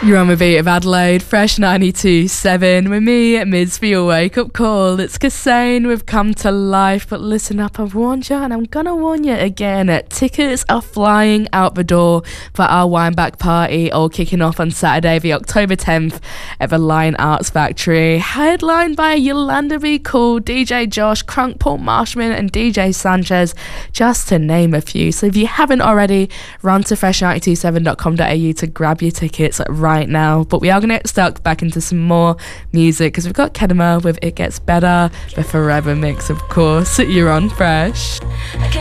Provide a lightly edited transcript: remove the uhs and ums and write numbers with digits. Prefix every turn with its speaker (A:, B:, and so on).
A: You're on with Beat of Adelaide, Fresh 92.7 with me, Mids for your wake-up call. It's Kassane with Come to Life, but listen up, I've warned you and I'm gonna warn you again. Tickets are flying out the door for our Wineback party, all kicking off on Saturday, the October 10th at the Lion Arts Factory, headlined by Yolanda Be Cool, DJ Josh, Crunk, Paul Marshman and DJ Sanchez, just to name a few. So if you haven't already, run to fresh927.com.au to grab your tickets right now. But we are going to get stuck back into some more music because we've got Kedema with It Gets Better, the Forever mix, of course. You're on Fresh.